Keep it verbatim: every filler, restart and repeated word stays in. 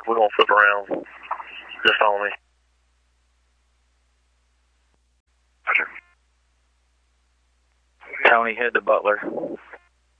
We're going to flip around. Just follow me. Roger. Tony, head to Butler.